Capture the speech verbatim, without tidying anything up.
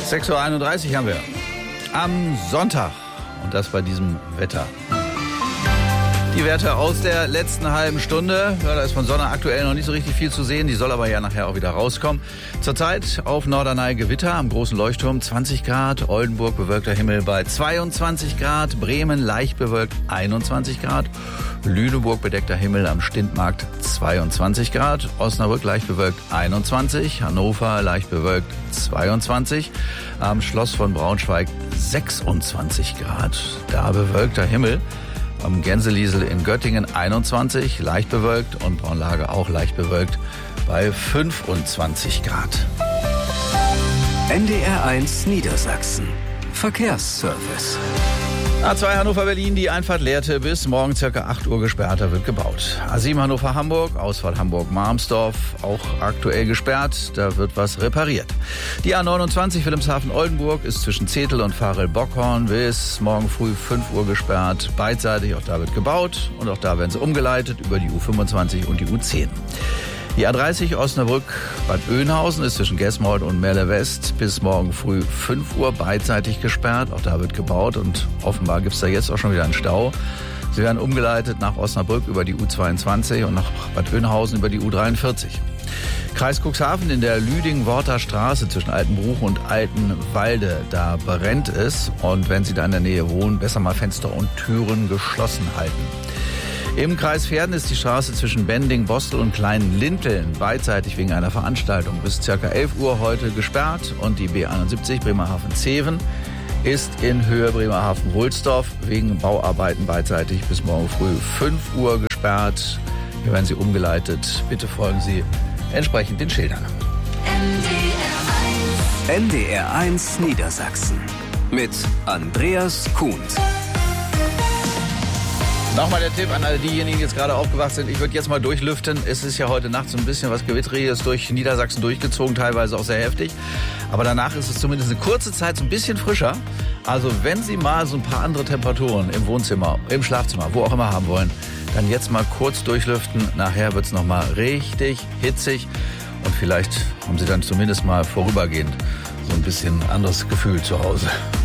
sechs Uhr einunddreißig haben wir am Sonntag und das bei diesem Wetter. Die Werte aus der letzten halben Stunde. Ja, da ist von Sonne aktuell noch nicht so richtig viel zu sehen. Die soll aber ja nachher auch wieder rauskommen. Zurzeit auf Norderney Gewitter am großen Leuchtturm zwanzig Grad. Oldenburg bewölkter Himmel bei zweiundzwanzig Grad. Bremen leicht bewölkt einundzwanzig Grad. Lüneburg bedeckter Himmel am Stintmarkt zweiundzwanzig Grad. Osnabrück leicht bewölkt einundzwanzig. Hannover leicht bewölkt zweiundzwanzig. Am Schloss von Braunschweig sechsundzwanzig Grad. Da bewölkter Himmel. Am Gänseliesel in Göttingen einundzwanzig, leicht bewölkt, und Braunlage auch leicht bewölkt bei fünfundzwanzig Grad. N D R eins Niedersachsen. Verkehrsservice. A zwei Hannover-Berlin, die Einfahrt Lehrte bis morgen ca. acht Uhr gesperrt, da wird gebaut. A sieben Hannover-Hamburg, Ausfahrt Hamburg-Marmsdorf, auch aktuell gesperrt, da wird was repariert. Die A neunundzwanzig Wilhelmshaven-Oldenburg ist zwischen Zetel und Varel-Bockhorn bis morgen früh fünf Uhr gesperrt, beidseitig, auch da wird gebaut und auch da werden sie umgeleitet über die U fünfundzwanzig und die U zehn. Die A dreißig Osnabrück-Bad Oeynhausen ist zwischen Gesmold und Merle West bis morgen früh fünf Uhr beidseitig gesperrt. Auch da wird gebaut und offenbar gibt es da jetzt auch schon wieder einen Stau. Sie werden umgeleitet nach Osnabrück über die U zweiundzwanzig und nach Bad Oeynhausen über die U dreiundvierzig. Kreis Cuxhaven in der Lüding-Worter Straße zwischen Altenbruch und Altenwalde, da brennt es. Und wenn Sie da in der Nähe wohnen, besser mal Fenster und Türen geschlossen halten. Im Kreis Verden ist die Straße zwischen Bending, Bostel und Klein-Linteln beidseitig wegen einer Veranstaltung bis ca. elf Uhr heute gesperrt. Und die B einundsiebzig Bremerhaven-Zeven ist in Höhe Bremerhaven-Wulsdorf wegen Bauarbeiten beidseitig bis morgen früh fünf Uhr gesperrt. Hier werden Sie umgeleitet. Bitte folgen Sie entsprechend den Schildern. N D R eins Niedersachsen mit Andreas Kuhns. Nochmal der Tipp an alle diejenigen, die jetzt gerade aufgewacht sind. Ich würde jetzt mal durchlüften. Es ist ja heute Nacht so ein bisschen was Gewitteriges durch Niedersachsen durchgezogen, teilweise auch sehr heftig. Aber danach ist es zumindest eine kurze Zeit so ein bisschen frischer. Also wenn Sie mal so ein paar andere Temperaturen im Wohnzimmer, im Schlafzimmer, wo auch immer haben wollen, dann jetzt mal kurz durchlüften. Nachher wird es nochmal richtig hitzig. Und vielleicht haben Sie dann zumindest mal vorübergehend so ein bisschen anderes Gefühl zu Hause.